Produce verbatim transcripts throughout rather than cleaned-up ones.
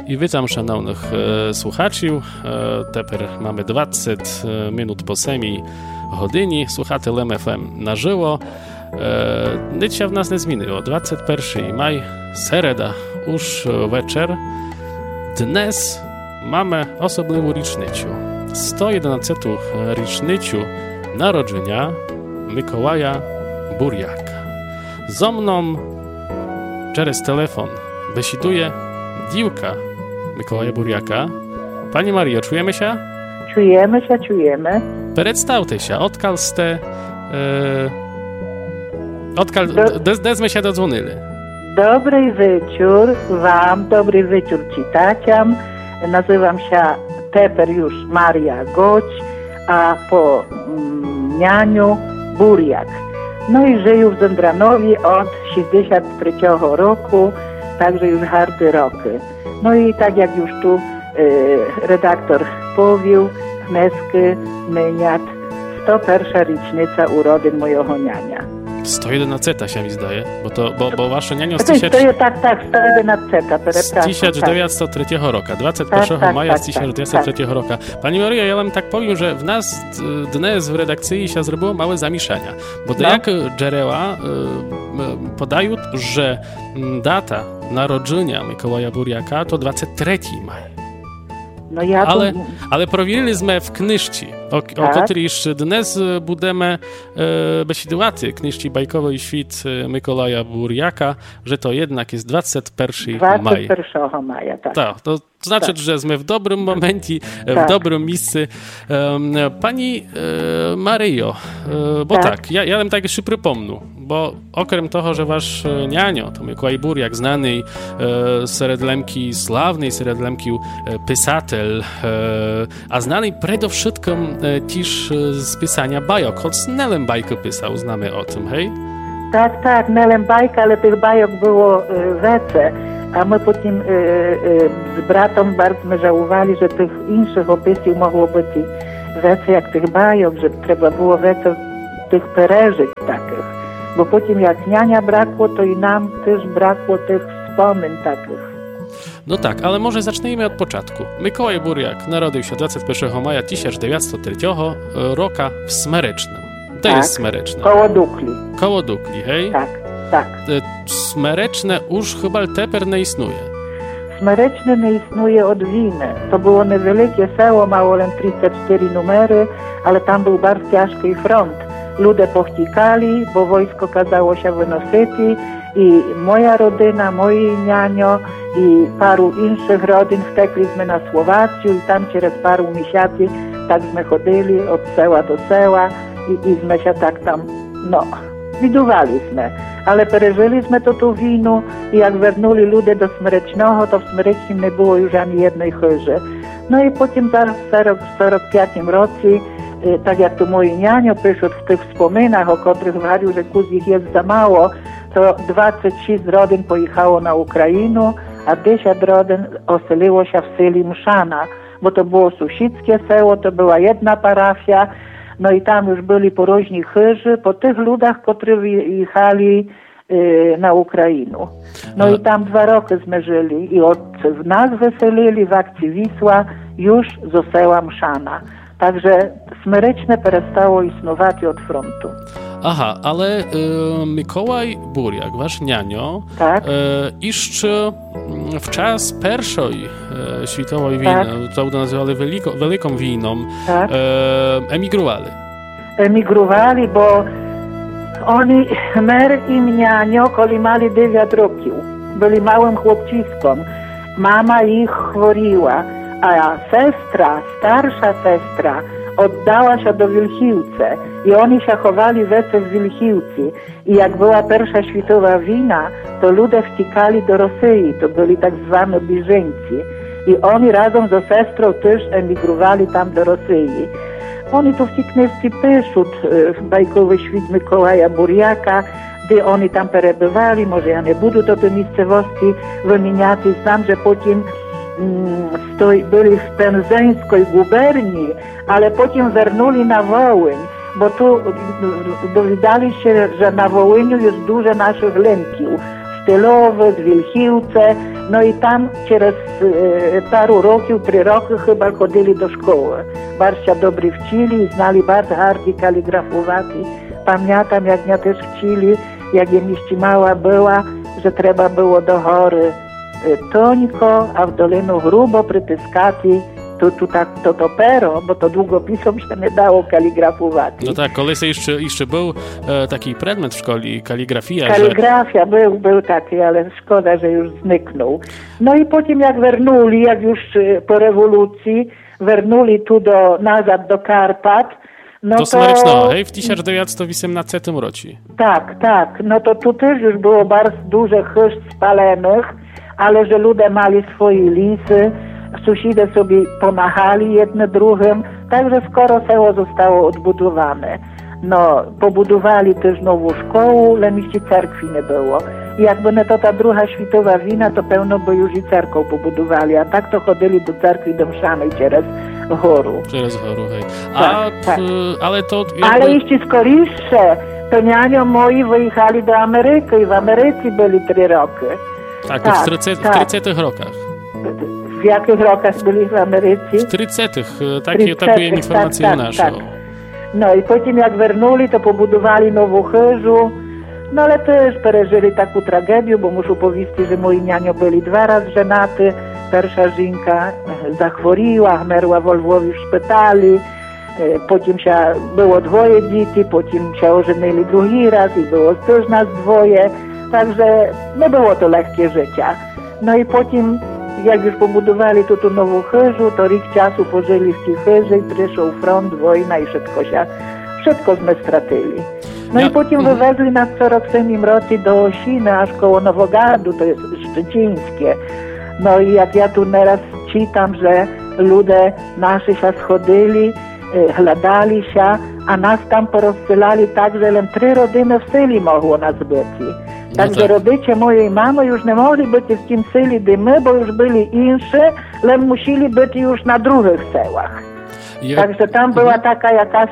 i witam szanownych e, słuchaczy. E, Teper mamy dwadzieścia minut po semi godzini. Słuchacie L M F M na żywo. E, Dzisiaj w nas nie zmieniło. dwudziestego pierwszego maja, sereda, już wieczór. Dnes mamy osobliwą rocznicę. sto jedenastą rocznicę narodzenia Mikołaja Burjaka. Zo mną przez telefon besiduje dziewka Mikołaja Burjaka. Pani Mario, czujemy się? Czujemy się, czujemy. Przedstawcie się, odkal ste... E, odkal... Do... Des, desmy się dodzwonili. Dobry wieczór wam, dobry wieczór czytaciam. Nazywam się Teper już Maria Goć, a po mm, nianiu Burjak. No i żyję w Ządranowie od sześćdziesiątego trzeciego roku, także już hardy roky. No i tak jak już tu y, redaktor powił, dneski myniat sto pierwsza rocznica urodzin mojego niania. sto jedenaście się mi zdaje, bo to, bo, bo wasze nianio z tak, tak, sto jedenaście, tysiąc dziewięćset trzeciego roku, dwudziestego pierwszego tak, maja tak, z tysiąc dziewięćset trzeciego roku. Pani Maria, ja wam tak powiem, że w nas dnes w redakcji się zrobiło małe zamieszania, bo to no. jak Dżereła y, podają, że data narodzenia Mikołaja Burjaka to dwudziestego trzeciego maja. No ja tu... ale, ale prowiriliśmy w knyżci, o, tak? o której jeszcze dnes budemy e, besidłaty knyżci bajkowej świt Mikołaja Burjaka, że to jednak jest dwudziestego pierwszego maja. dwudziestego pierwszego maja, tak. Tak, to znaczy, tak. że jesteśmy w dobrym momencie, tak. w dobrym miejscu. Um, pani e, Maryjo, e, bo tak, tak ja, ja bym tak jeszcze przypomnę, bo okrem toho, że wasz nianio, to Mikołaj Burjak, znany e, sered lemki, sławny sered lemki e, pisatel, e, a znany przede wszystkim e, też z pisania bajok, choć Nelem bajkę pisał, znamy o tym, hej? Tak, tak, Nelem bajka, ale tych bajok było e, więcej. A my potem e, e, z bratem bardzo żałowali, że tych innych opisów mogło być więcej jak tych bajok, że trzeba było więcej tych przeżyć takich. Bo potem jak niania brakło, to i nam też brakło tych wspomnień takich. No tak, ale może zacznijmy od początku. Mikołaj Burjak narodził się dwudziestego pierwszego maja tysiąc dziewięćset trzeciego roku w Smerecznym. To tak, jest Smereczne. Koło Dukli. Koło Dukli, hej? Tak, tak. Smereczne już chyba teper nie istnieje. Smereczne nie istnieje od winy. To było niewielkie seło, mało len trzydzieści cztery numery, ale tam był bardzo ciężki front. Ludzie pochtikali, bo wojsko kazało się wynosić i moja rodzina, moje nianio i paru innych rodzin wtekliśmy na Słowację i tam przez paru miesięcy takśmy chodzili od seła do seła i, iśmy się tak tam, no, widywaliśmy. Ale przeżyliśmy to tu winu i jak wernuli ludzie do Smrecznego, to w Smrecznym nie było już ani jednej chyży. No i potem zaraz w czterdziestym piątym roku, tak jak tu mój nianio przyszedł w tych wspominach, o których mówił, że kuzich jest za mało, to dwadzieścia sześć rodzin pojechało na Ukrainę, a dziesięć rodzin oseliło się w seli Mszana, bo to było sąsiedzkie seło, to była jedna parafia, no i tam już byli poroźni chyży po tych ludach, którzy jechali y, na Ukrainę. No ale... i tam dwa roki zmierzyli i od nas weselili w akcji Wisła już z seła Mszana. Także Smereczne przestało istnieć od frontu. Aha, ale y, Mikołaj Burjak, wasz nianio, tak? y, jeszcze w czas pierwszej y, światowej wojny, tak. to nazywali wielko, wielką wojną, tak. y, emigrowali. Emigrowali, bo oni, mer i nianio, kiedy mali dziewięć roków, byli małym chłopciskiem. Mama ich chworiła. A sestra, starsza sestra, oddała się do Wilchiłce i oni się chowali więcej w Wilchiłce. I jak była pierwsza światowa wojna, to ludzie wciekali do Rosji, to byli tak zwani bieżeńcy. I oni razem ze sestrą też emigrowali tam do Rosji. Oni tu w tej kniżce piszą w bajkowy świt Mikołaja Burjaka, gdy oni tam przebywali, może ja nie budu do tej miejscowości wymieniać, znam, że potem Stoi, byli w Pędzeńskiej guberni, ale potem wernuli na Wołyń, bo tu dowiedzieli się, że na Wołyniu jest dużo naszych Lemkiów. Mostylowy, z Wilchiłce, no i tam przez e, paru roków, trzy roki chyba chodzili do szkoły. Bardzo dobry wcili, znali bardzo hardzi kaligrafowati. Pamiętam, jak mnie też chcieli, jak ja jeszcze mała była, że trzeba było do hory tońko, a w dolinu grubo przytyskati to, to, tak, to, to pero, bo to długopisom się nie dało kaligrafować. No tak, колись jeszcze, jeszcze był e, taki predmet w szkole, kaligrafia. Kaligrafia, że... był, był taki, ale szkoda, że już zniknął. No i potem jak wernuli, jak już po rewolucji, wernuli tu do, nazad do Karpat, no to... To hej, w tysiąc dziewięćset osiemnastym roku. Tak, tak, no to tu też już było bardzo dużo chyż spalonych, ale że ludzie mali swoje lisy, sąsiedzi sobie pomachali jednym drugim, także skoro seło zostało odbudowane. No, pobudowali też nową szkołę, ale jeszcze cerkwi nie było. I jakby nie to ta druga światowa wina, to pełno by już i cerką pobudowali, a tak to chodzili do cerkwi domszanej przez choru. Przez choru, hej. A, tak, tak. P, ale to... Jakby... Ale jeszcze skorisze, to nianio moi wyjechali do Ameryki i w Ameryce byli trzy roki. Tak, tak, w trzydziestych rokach. W jakich rokach byli w Ameryce? W trzydziestych, takie, takie informacje tak, nasze. Tak, tak. No i potem jak wernuli, to pobudowali nową chyżu, no ale też przeżyli taką tragedię, bo muszę powiedzieć, że moi nianio byli dwa razy żenaty. Pierwsza żynka zachworiła, merła w Lwowie w szpitali, potem się było dwoje dzieci, potem się ożenili drugi raz i było też nas dwoje, także nie było to lekkie życie. No i potem, jak już pobudowali tu tą nową chyżu, to rok czasu pożyli w tej chyży i przyszł front, wojna i wszystko się, wszystko sme stracili. No ja, i potem mm. wywezli nas w czterdziestym siódmym roku do Osiny, aż koło Nowogardu, to jest szczecińskie. No i jak ja tu nieraz czytam, że ludzie nasi się schodzili, hladali się, a nas tam porozsylali tak, że len trzy rodziny w seli mogło nas być. Także no tak. Rodzice mojej mamy już nie mogli być w tym seli, gdy my, bo już byli insi, len musieli być już na drugich sełach. Ja... Także tam była taka jakaś,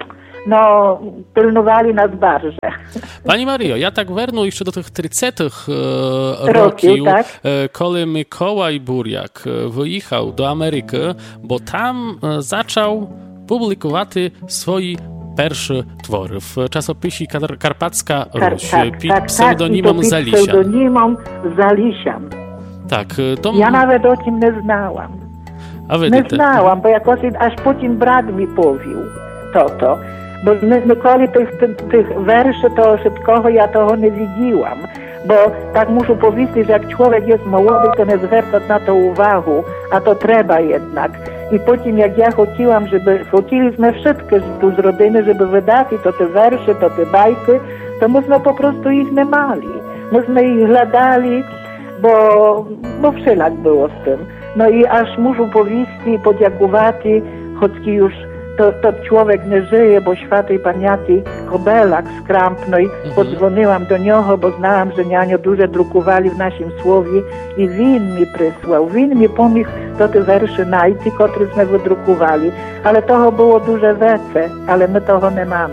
no, pilnowali nas bardzo. Pani Mario, ja tak wernu jeszcze do tych trzydziestych e, roków, tak? e, kiedy Mikołaj Burjak wyjechał do Ameryki, bo tam e, zaczął publikować swoje pierwsze twory w czasopisie Kar- Karpacka Ruś, tak, tak, pod tak, pseudonimem tak, Zalisian. pseudonimem Zalisian. Tak, to... Ja nawet o tym nie znałam. A wy nie te... znałam, bo jakoś aż potem brat mi powił to to. Bo nikoли tych, tych, tych werszy to wszystkiego ja toho nie widziałam. Bo tak muszę powiedzieć, że jak człowiek jest młody, to nie zwraca na to uwagę, a to trzeba jednak. I potem jak ja chciałam, żeby, chcieliśmy wszystkie tu z rodziny, żeby wydać to te wersze, to te bajki, to myśmy po prostu ich nie mali. Myśmy ich hladali, bo, bo wszelak było z tym. No i aż muszę powiedzieć i podziękować, choć już to, to człowiek nie żyje, bo światej pamięci Kobelak z Krampno i mhm. podzwoniłam do niego, bo znałam, że nianio dużo drukowali w naszym słowie i win mi przysłał. Win mi pomógł do tych werszy najti, któreśmy wydrukowali. Ale toho było duże wece, ale my toho nie mamy.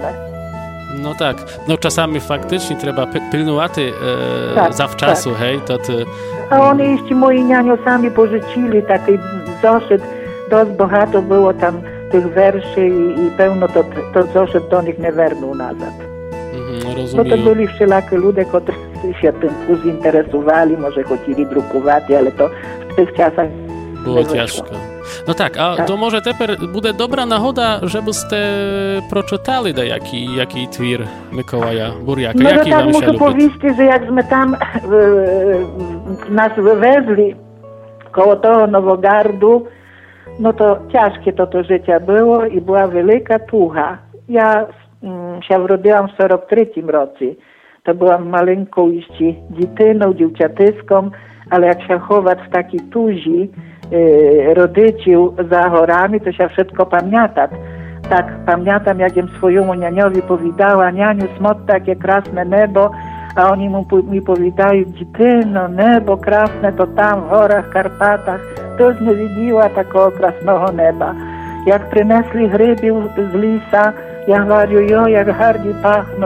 No tak, no czasami faktycznie trzeba pilnować e, tak, zawczasu, tak. hej, to ty... A oni jeszcze moi nianio sami pożyczyli taki zoszyt, dość bogato było tam tych werszy i, i pełno to, to zoszyt do nich nie wernął nazad. Mhm, rozumiem. No to byli wszelakie ludzie, którzy się tym zainteresowali, może chcieli drukować, ale to w tych czasach było ciężko. No tak, a tak. To może teraz będzie dobra nagoda, żebyście przeczytali da jaki, jaki twir Mikołaja Burjaka. No jaki to tak wam się muszę powiedzieć, że jakśmy tam e, nas wywezli koło tego Nowogardu, no to ciężkie to to życie było i była wielka tucha. Ja mm, się urodziłam w czterdziestym trzecim roku. To byłam maleńką jeszcze dziewczyną, dziewczatyską, ale jak się chować w takiej tuzi e, rodziciów za chorami, to się wszystko pamiętać. Tak pamiętam, jak jem swojemu nianiowi powiedziała, nianiu, smot takie krasne niebo, a oni mu, mi powiedziają, dziewczyno, niebo krasne to tam w horach, Karpatach. Też nie widziała takiego krasnego nieba. Jak przynesli gryby z lisa, ja mówię, jo, jak hardzi pachną,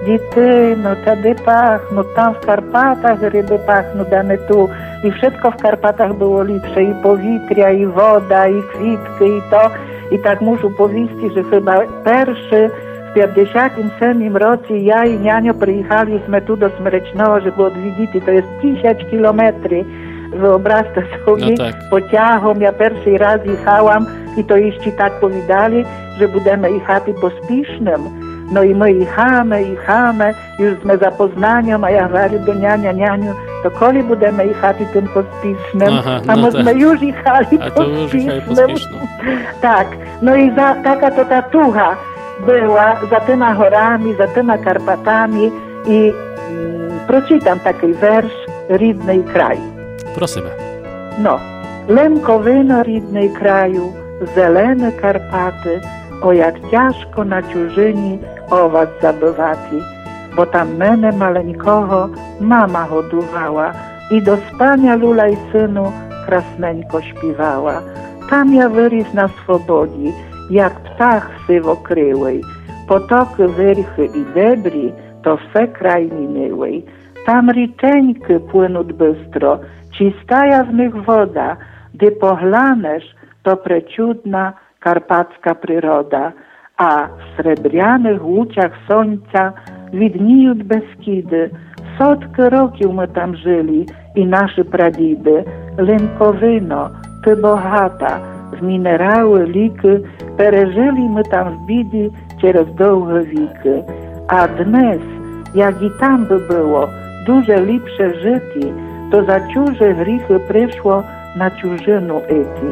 Dity, no tady pachną, tam w Karpatach ryby pachną, dane tu. I wszystko w Karpatach było lepsze, i powietrze, i woda, i kwitki, i to. I tak muszę powiedzieć, że chyba pierwszy w pięćdziesiątym siódmym roku ja i nianio przyjechaliśmy tu do Smrečnowa, żeby odwiedzić, to jest tysiąc kilometrów. Wyobraźcie sobie, no tak. pociągiem, ja pierwszy raz jechałam i to jeszcze tak powiedzieli, że będziemy jechać po Spisznym. No i my jechamy, jechamy, już jsme za Poznaniem, a ja mówię do niania, nianiu, to kiedy będziemy jechać tym po Spisznym? Aha, a no my tak. jsme już jechali A po to już jechali po Spisznym. Spisznym. Tak, no i za, taka to ta tucha była za tyma horami, za tyma Karpatami i mm, przeczytam taki wersz Rідний kraj. Prosimy. No, Lemkowino rідний kraju, zelene Karpaty, o jak ciężko na ciużyni o was zabywati, bo tam menę maleńkogo mama hodowała i do spania lulaj synu krasneńko śpiewała. Tam ja wyris na swobodzi, jak ptach sywokryłej, potoki wyrchy i debri, to wse kraj minęłej. Tam riczeńki płyną bystro, czystaja w nich woda, gdy pohlanesz, to preciudna karpacka przyroda, a w srebrzanych łuciach słońca widnieją Beskidy. Sotki roków my tam żyli i nasze pradzidy. Lemkowino, ty bogata, w minerały, liki, pereżyli my tam w bidi przez długie wieki. A dnes, jak i tam by było, duże lepsze życie, to za ciuże grzechy przyszło na ciużynu eti.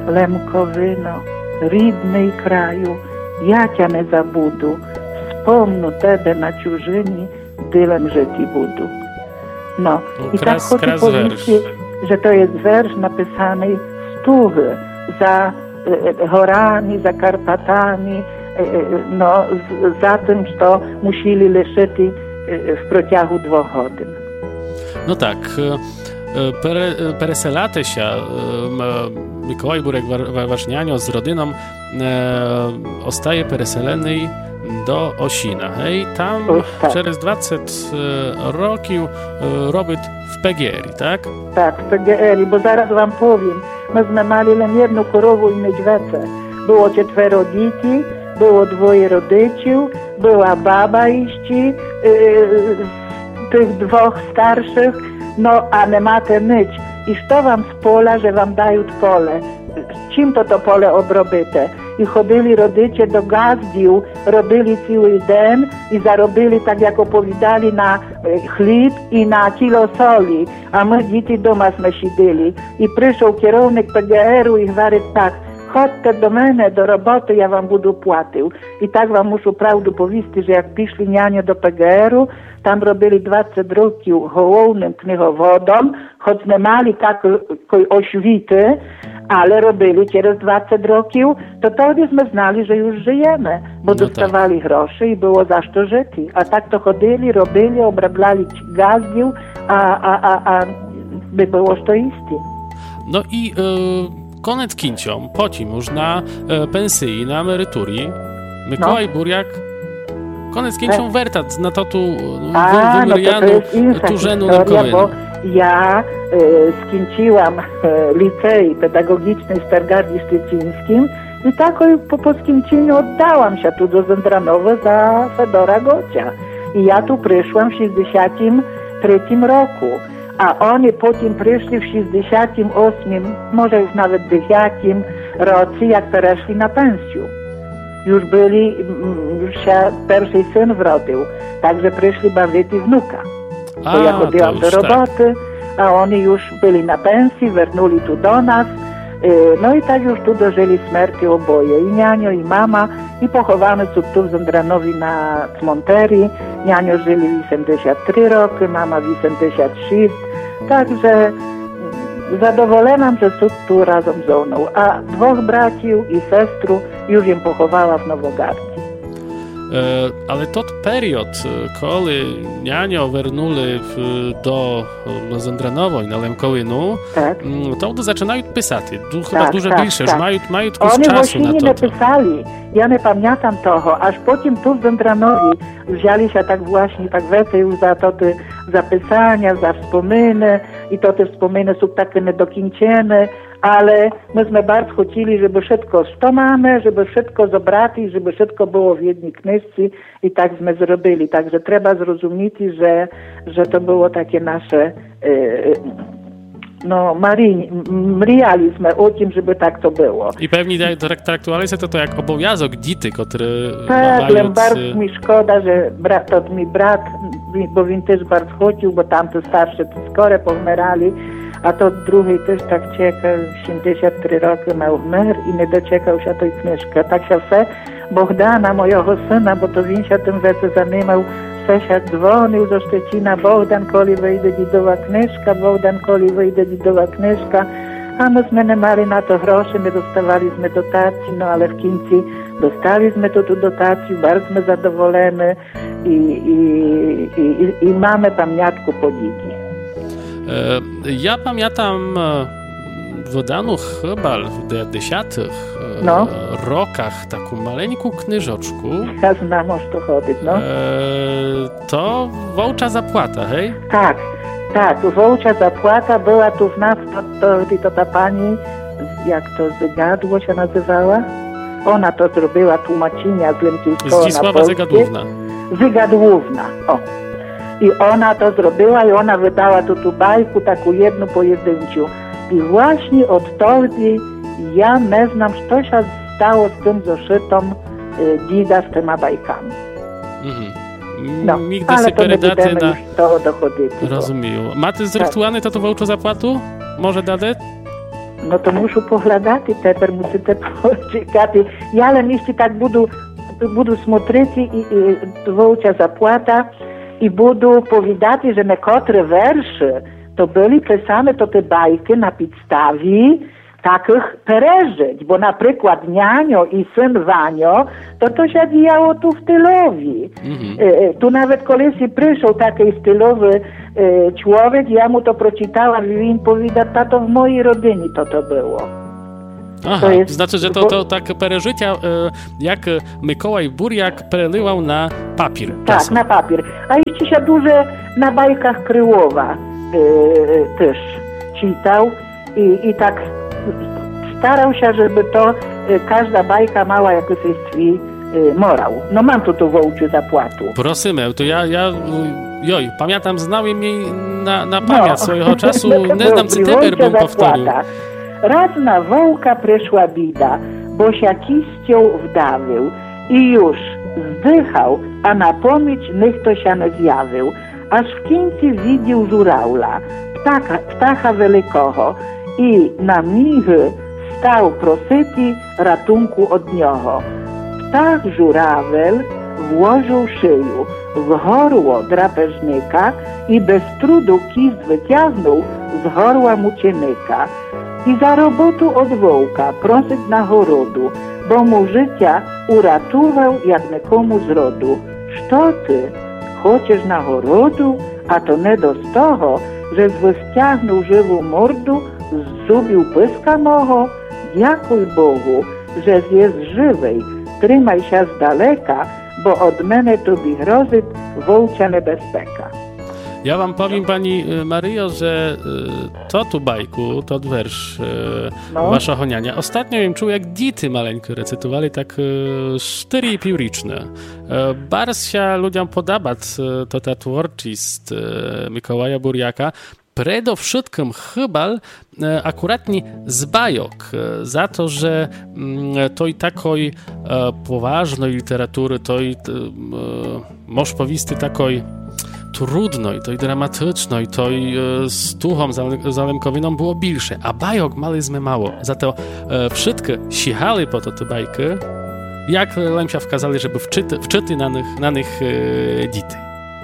Lemkowino, rідний kraju, ja cię nie zabudu, wspomnę tebe na ciużyni, dylem życi budu. No, No, i kras, tak chcę powiedzieć, że to jest wersz napisany z tuchy, za e, horami, za Karpatami, e, no, z, za tym, co musieli leczyć e, w przeciągu dwóch godzin. No tak, pere, pereselatися Mikołaj Burek Warznianio z rodziną e, ostaje pereselenej do Osina. Hej, tam tak. przez dwadzieścia roków robić w P G R i, tak? Tak, w P G R, bo zaraz wam powiem. Myśmy mieli len jedną korowę i niedźwiecę. Było czworo dzieci, było dwoje rodziców, była baba iści, yy, tych dwóch starszych, no a nie macie nic. I co wam z pola, że wam dają pole? Czym to to pole obrobite? I chodzili rodzice do gazdiów, robili cały dzień i zarobili, tak jak opowiadali, na chleb i na kilo soli. A my dzieci doma sme siedzieli. I przyszedł kierownik P G R-u i mówi tak, chodźcie do mnie, do roboty, ja wam budu płacił. I tak wam muszę prawdę powiedzieć, że jak piszli nianie do P G R-u, tam robili dwadzieścia roków hołownym knighowodom, choć nie mali takiej oświty, ale robili przez dwadzieścia roków, to wtedy my znali, że już żyjemy, bo no dostawali tak. groszy i było za co żyć. A tak to chodzili, robili, obrabiali gazdiów, a, a, a, a by było co iść. No i e, koniec kinciom, poci już na e, pensji, na emerytury. Mikołaj no. Burjak koniec kinciom tak. Wertat na to tu wymerianu no tużenu bo ja e, skończyłam e, licej pedagogiczny w Stargardzie Szczecińskim i tak po, po skończeniu oddałam się tu do Ządranowa za Fedora Gocia. I ja tu przyszłam w sześćdziesiątym trzecim roku, a oni potem przyszli w sześćdziesiątym ósmym, może już nawet dziesiątym roku, jak przeszli na pensję. Już byli, już się pierwszy syn wrodził, także przyszli bawić wnuka. Bo ja chodziłam do roboty, tak. A oni już byli na pensji, wernuli tu do nas. No i tak już tu dożyli śmierci oboje, i nianio, i mama, i pochowamy są tu w Ządranowie na Cmonterii. Nianio żyli osiemdziesiąt trzy roki, mama osiemdziesiąt sześć, także zadowolona, że są tu razem ze mną. A dwóch braciów i sestru już im pochowała w Nowogardzi. Ale tot period, коли няньо вернули до Зендранової на Лемковину, tak. to wtedy zaczynają pisać. Chyba tak, dużo tak, bільше, tak. że mają, mają Oni czasu na to. nie pisali. Ja nie pamiętam toho, aż potem tu w Zendranowi wzięli się tak właśnie, tak więcej już za to te zapisania, za wspominy i to te wspominy są takie niedokończone, ale myśmy bardzo chcieli, żeby wszystko co mamy, żeby wszystko zobaczyć, żeby wszystko było w jednej książce i tak my zrobili. Także trzeba zrozumieć, że, że to było takie nasze yy, no, mrijaliśmy o tym, żeby tak to było. I pewnie traktowali się to, to jak obowiązek dzieci, które tak, mają... Tak, bardzo mi szkoda, że brat, to mi brat, bo on też bardzo chciał, bo tamte starsze skoro pomerali, a to drugi też tak czekał, siedemdziesiąt trzy roki miał mer i nie doczekał się tej książki. Tak się все, Богдана, mojego syna, bo to він się tym rzeczy zajmował, все się dzwonił do Szczecina, Bogdan, koli wyjdzie dzidowa kniżka, Bogdan, koli wyjdzie dzidowa kniżka, a myśmy nie mieli na to groszy, nie dostawaliśmy dotacji, no ale w końcu dostaliśmy to tu dotację, bardzo zadowoleni i, i, i, i, i mamy pamiątkę po dzieci. Ja pamiętam w danych chyba w dziewięćdziesiątych no. rokach taką maleńką knyżoczku. Ja znam, o co chodzi, no. To Wołcza Zapłata, hej? Tak, tak, Wołcza Zapłata była tu w nas, to, to, to ta pani, jak to Zygadło się nazywała? Ona to zrobiła, tłumaczenia z Lemczyńskiego na Zdzisława Zygadłówna. Zygadłówna, o. I ona to zrobiła i ona wydała tu, tu bajku, taką jedną pojedynczą. I właśnie od wtedy ja nie znam, co się stało z tym zeszytem y, dzida z tymi bajkami. Mhm. No, Nigdy ale się to nie peredaty na... już toho dochodzić. Rozumiem. Maty zrychtowane to to Wołczu Zapłatu? Może dade? No to muszę pogledać i teraz muszę te poczekać. Ja ale jeśli tak budu, budu смотреть i, i Wołcza Zapłata i budu powiedzieć, że niektóre wersze to byli pisane to te bajki na podstawie takich przeżyć, bo na przykład Nianio i syn Wanio, to to się działo tu w Tylowi. Mm-hmm. E, tu nawet kiedyś przyszedł taki stylowy e, człowiek, ja mu to przeczytałam i on powiedział, tato w mojej rodzinie to to było. Aha, to jest, znaczy, że to, to tak przeżycia, jak Mikołaj Burjak przerywał na papier. Tak, czasem. na papier. A jeszcze się dużo na bajkach Kryłowa e, też czytał i, i tak starał się, żeby to e, każda bajka mała jakiś swój e, morał. No mam tu tu Wołczy Zapłatu. Prosimy, to ja, ja joj, pamiętam, znałem jej na, na pamięć no. swojego czasu, nie znam, czy teper bym powtórzył. Raz na wołka przyszła bida, bo się kiścią wdawił i już zdychał, a na pomyć nikt to się nie zjawił. Aż w końcu widział żuraula, ptaka, ptacha wielkiego i na michy stał prosyty ratunku od niego. Ptach żurawel włożył szyju w gorło drapieżnika i bez trudu kist wyciągnął z gorła mucienika. I za robotu od wołka prosić na chorodu, bo mu życia uratował jak nikomu z rodu. Co ty? Chcesz na chorodu? A to nie do toho, że wyściągnął żywą mordu, zzubił pyska moho? Dziękuj Bogu, że jest żywej. Trzymaj się z daleka, bo od mnie tobie grozi wołcza niebezpieka. Ja wam powiem, pani Maryjo, że to tu bajku, to wersz no. wasza honiania. Ostatnio ją czuł, jak dzieci maleńko recytowali, tak cztery i pół roczne. Bardzo się ludziom podoba to ta twórczość Mikołaja Burjaka. Przede wszystkim chyba akuratnie z bajok, za to, że tej takiej poważnej literatury, tej, można powiedzieć, takiej trudnej, tej dramatycznej, tej z tuchą zalemkowiną było bilsze, a bajok maliśmy mało. Za to e, wszystkie siechali po to te bajki, jak lemsia wkazali, żeby wczyty, wczyty na nich, na nich e, dzieci.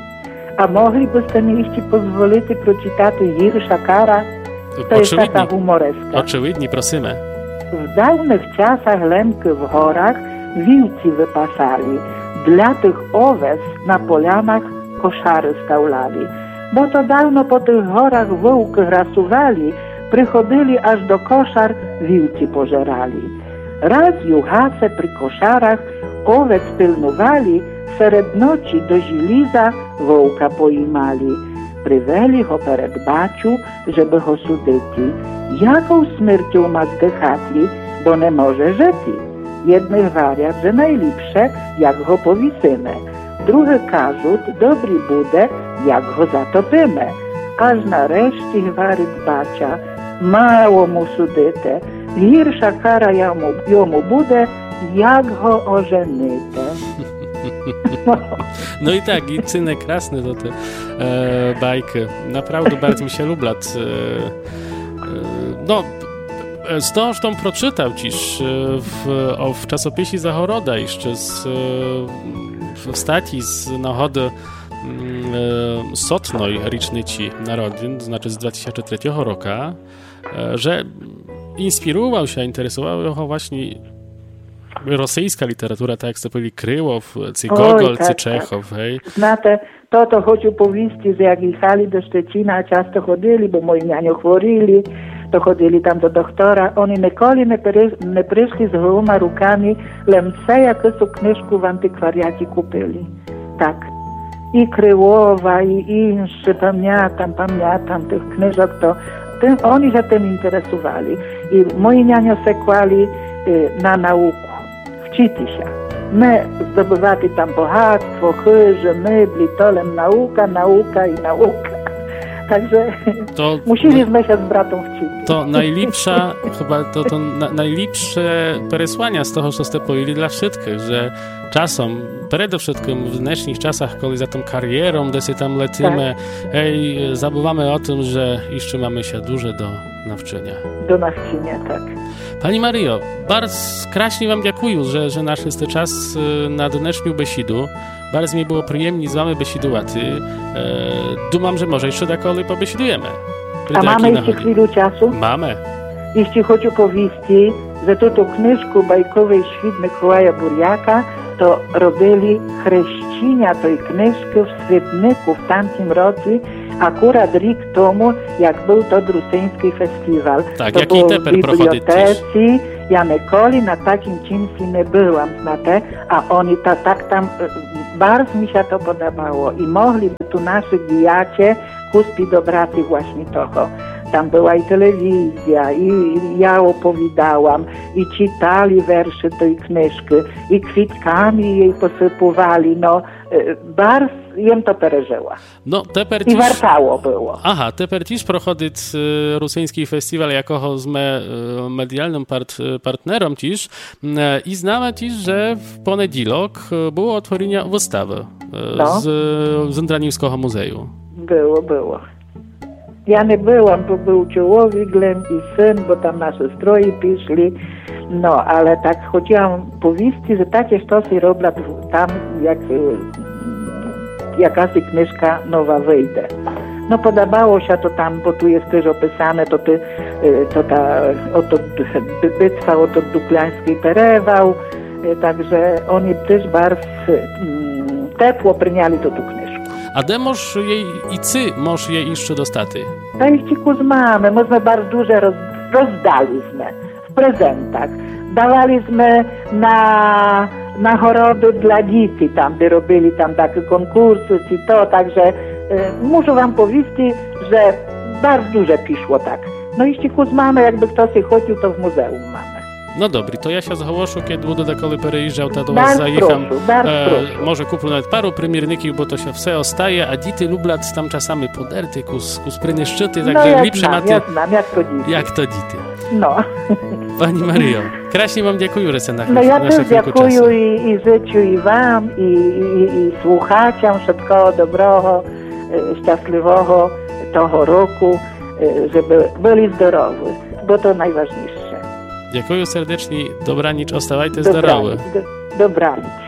A moglibyście mi jeszcze pozwolić przeczytać Jirsza Kara? To jest taka humoreska. Oczywiście, prosimy. W dawnych czasach lemky w horach wilcy wypasali. dla tych owiec na polanach koszary staulali. Bo to dawno po tych gorach wołki rasuwali, przychodzili aż do koszar, wilki pożerali. Raz juchace przy koszarach owiec pilnowali, wśród nocy do żiliza wołka pojmali. Pryweli go przed baciu, żeby go sudyti. Jaką śmiercią ma zdychatli, bo nie może żyti. Jednych wariat, że najlepsze, jak go powisymy. Drugi każut, dobry bude, jak go zatopimy. Aż nareszcie waryt bacia, mało mu sudyte. Girsza kara jemu, jemu bude, jak go ożenyte. No i tak, i cyne krasne to te e, bajki. Naprawdę bardzo mi się lubią. E, e, no, zresztą przeczytał dziś w, o, w czasopisie Zachoroda jeszcze z, w stacji z nagody e, sotnej rocznicy narodzin, to znaczy z dwa tysiące trzeciego roku, e, że inspirował się, interesował go właśnie rosyjska literatura, tak jak powiedzieli Kryłow, czy Gogol, czy Czechow. Hej. Znate, to to хочу повісти, że jak jechali do Szczecina, часто ходили, bo moi nianio chworili, to chodzili tam do doktora. Oni nikoли nie, nie przyszli z gołymi rukami, len все jakąś knyżku w antykwariacie kupili. Tak. I Kryłowa, i insze, pamiętam, pamiętam tych knyżek, to tym, oni się tym interesowali. I moi nianio se kłali y, na nauku. Wczyty się. My zdobywali tam bogactwo, chyże, mebli, tolem nauka, nauka i nauka. Także to, musieliśmy się z bratą wczyty. To najlepsza, chyba to, to na, najlepsze przesłania z tego, co ste powiedzieli dla wszystkich, że czasem, przede wszystkim w dnešních czasach, kiedy za tą karierą, gdy się tam lecimy, tak. hej, zabywamy o tym, że jeszcze mamy się dużo do nawczenia. Do nawczenia, tak. Pani Mario, bardzo kraśnie wam dziękuję, że, że naszliście czas na dnešniu besidu. Bardzo mi było przyjemnie z wami besidowaty. E, dumam, że może jeszcze takolej pobesidujemy. A mamy jeszcze chwilę czasu? Mamy. Jeśli хочу повісти, że to tą knyżku bajkowej Świt Mikołaja Burjaka, to robili chreścinia tej knyżki w Świetniku w tamtym roku, akurat rok temu, jak był to druseński festiwal. Tak, to jaki teper prochodzi też. Ja nikoli na takim czymś nie byłam, znate, a oni to tak tam, bardzo mi się to podobało i mogliby tu nasi gijacie kuspić do braty właśnie toho. Tam była i telewizja, i ja opowiadałam, i czytali wersze tej knyżki, i kwitkami jej posypowali, no, bardzo jem to przeżyła. No, teper I dziś... wartało było. Aha, teper dziś prochodzi rosyjski festiwal jako z me, medialnym part, partnerom dziś i znamy dziś, że w poniedziałek było otworzenie wystawy no. z, z Andraniwskiego Muzeum. Było, było. Ja nie byłam, bo był człowiek, Glem i syn, bo tam nasze stroje piszli, no, ale tak chciałam powiedzieć, że takie sztosy robią tam, jak jakaś knyżka nowa wyjdzie. No podobało się to tam, bo tu jest też opisane, to, ty, to ta oto bitwa oto Duklańskiej perewał, także oni też bardzo tepło przyjęli to tu knyżkę. A de moż jej i ty moż jej jeszcze dostaty? Ta ich ciku z mamy, myśmy bardzo dużo roz, rozdaliśmy w prezentach. Dawaliśmy na, na choroby dla dzieci tam, gdy robili tam takie konkursy i to, także y, muszę wam powiedzieć, że bardzo dużo piszło tak. No i ciku z mamy, jakby ktoś chodził, to w muzeum mamy. No dobry, to ja się zachowaszę, kiedy będę takowy переїжджав, to do was zajecham. E, może kupię nawet paru primierników, bo to się wszystko ostaje, a dzieci lubią tam czasami poderty, kus, kus szczyty, także no, ja lepsze znam, maty. Ja znam, jak to dzieci. Jak to dzieci. No. Pani Mario, kraśnie wam dziękuję, że na No ja też dziękuję i, i życiu i wam, i, i, i słuchaczom wszystkiego dobrego, szczęśliwego tego roku, żeby byli zdrowi, bo to najważniejsze. Dziękuję serdecznie, dobranic, ostawajcie zdrowi. Dobranic.